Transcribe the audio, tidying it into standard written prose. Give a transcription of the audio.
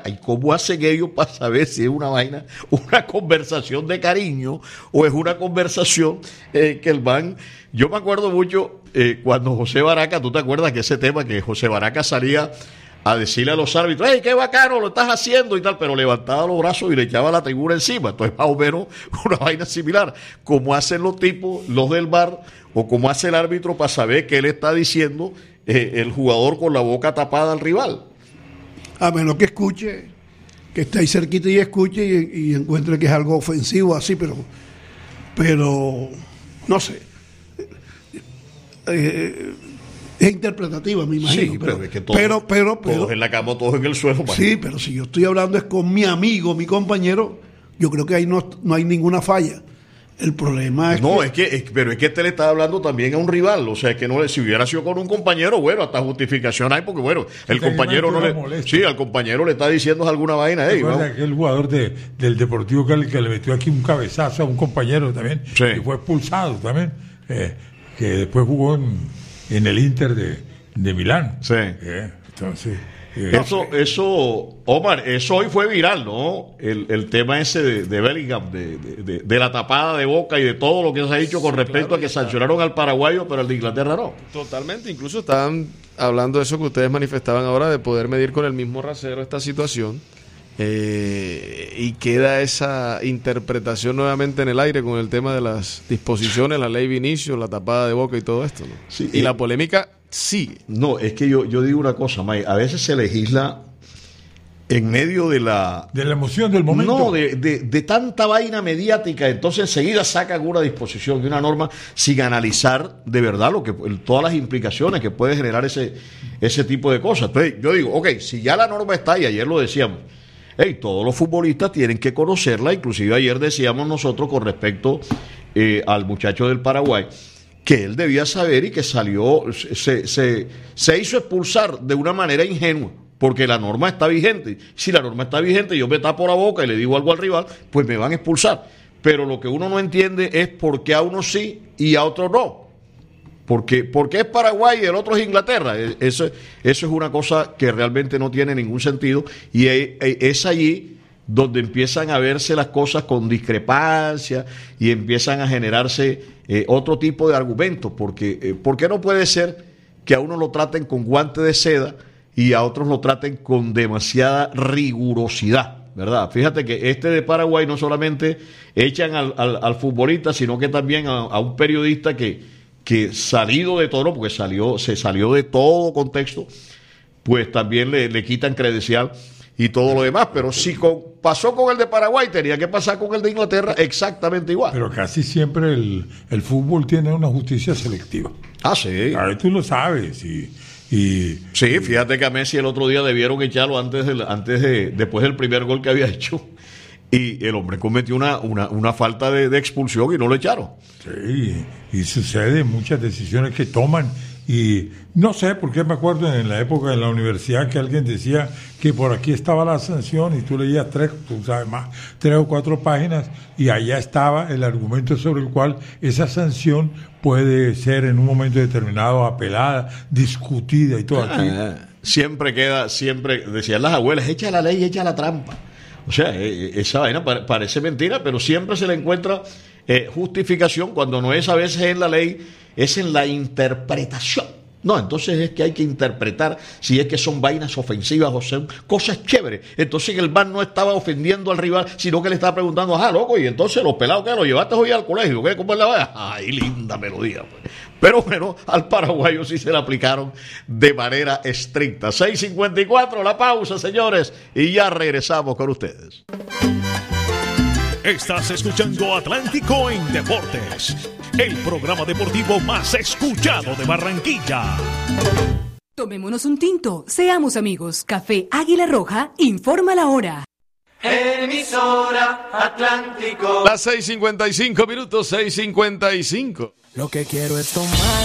¿Y cómo hacen ellos para saber si es una vaina, una conversación de cariño o es una conversación que el man... Yo me acuerdo mucho cuando José Baraca, ¿tú te acuerdas que ese tema que José Baraca salía a decirle a los árbitros, ¡hey, qué bacano lo estás haciendo! Y tal, pero levantaba los brazos y le echaba la tribuna encima? Entonces, más o menos, una vaina similar. Como hacen los tipos, los del VAR, o como hace el árbitro para saber qué le está diciendo el jugador con la boca tapada al rival. A menos que escuche, que esté ahí cerquita y escuche y encuentre que es algo ofensivo así, pero no sé. Es interpretativa, me imagino. Sí, pero es que todos en la cama, todos en el suelo. Sí, pero si yo estoy hablando es con mi amigo, mi compañero, yo creo que ahí no hay ninguna falla. El problema es pero es que este le está hablando también a un rival, o sea, que no, si hubiera sido con un compañero, bueno, hasta justificación hay, porque bueno, el compañero no le molesta. Sí, al compañero le está diciendo alguna vaina. Aquel jugador del Deportivo Cali que le metió aquí un cabezazo a un compañero también, sí, y fue expulsado también, que después jugó en el Inter de Milán. Sí. Entonces... Eso, Omar, eso hoy fue viral, ¿no? El tema ese de Bellingham, de la tapada de boca y de todo lo que se ha dicho con respecto a que sancionaron al paraguayo, pero al de Inglaterra no. Totalmente, incluso estaban hablando de eso que ustedes manifestaban ahora, de poder medir con el mismo rasero esta situación, y queda esa interpretación nuevamente en el aire con el tema de las disposiciones, la ley Vinicio, la tapada de boca y todo esto, ¿no? Sí, y la polémica sigue. No, es que yo digo una cosa, May, a veces se legisla en medio de la emoción del momento. No, de tanta vaina mediática, entonces enseguida sacan una disposición de una norma sin analizar de verdad todas las implicaciones que puede generar ese tipo de cosas. Entonces yo digo, ok, si ya la norma está, y ayer lo decíamos, todos los futbolistas tienen que conocerla, inclusive ayer decíamos nosotros con respecto al muchacho del Paraguay, que él debía saber y que salió, se hizo expulsar de una manera ingenua, porque la norma está vigente. Si la norma está vigente, yo me tapo la boca y le digo algo al rival, pues me van a expulsar. Pero lo que uno no entiende es por qué a uno sí y a otro no. Porque es Paraguay y el otro es Inglaterra. Eso es una cosa que realmente no tiene ningún sentido, y es allí donde empiezan a verse las cosas con discrepancia y empiezan a generarse otro tipo de argumentos, porque ¿por qué no puede ser que a uno lo traten con guante de seda y a otros lo traten con demasiada rigurosidad, ¿verdad? Fíjate que este de Paraguay no solamente echan al futbolista, sino que también a un periodista que salido de todo, porque se salió de todo contexto, pues también le quitan credencial y todo lo demás. Pero si pasó con el de Paraguay, tenía que pasar con el de Inglaterra exactamente igual. Pero casi siempre el fútbol tiene una justicia selectiva. Ah, sí. A ver, tú lo sabes. Sí, fíjate que a Messi el otro día debieron echarlo después del primer gol que había hecho, y el hombre cometió una falta de expulsión y no lo echaron. Sí, y sucede muchas decisiones que toman. Y no sé por qué me acuerdo en la época de la universidad que alguien decía que por aquí estaba la sanción, y tú leías tú sabes más, 3 o 4 páginas, y allá estaba el argumento sobre el cual esa sanción puede ser en un momento determinado apelada, discutida y todo aquí. Siempre decían las abuelas, echa la ley, echa la trampa. O sea, esa vaina parece mentira, pero siempre se le encuentra justificación, cuando no es a veces en la ley, es en la interpretación. No, entonces es que hay que interpretar si es que son vainas ofensivas o son cosas chéveres. Entonces el VAR no estaba ofendiendo al rival, sino que le estaba preguntando, loco, y entonces los pelados que lo llevaste hoy al colegio, ¿qué? ¿Cómo es la vaina? Ay, linda melodía, pues. Pero bueno, al paraguayo sí se le aplicaron de manera estricta. 6:54, la pausa, señores, y ya regresamos con ustedes. Estás escuchando Atlántico en Deportes, el programa deportivo más escuchado de Barranquilla. Tomémonos un tinto, seamos amigos. Café Águila Roja informa la hora. Emisora Atlántico. Las 6:55 minutos, 6:55. Lo que quiero es tomar